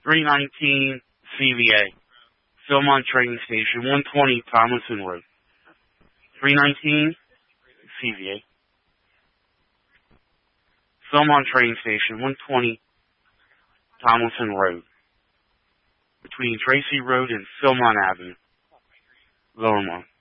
319 CVA. Philmont Trading Station, 120 Tomlinson Road. 319 CVA. Philmont Trading Station, 120 Tomlinson Road. Between Tracy Road and Philmont Avenue. Lower Mont.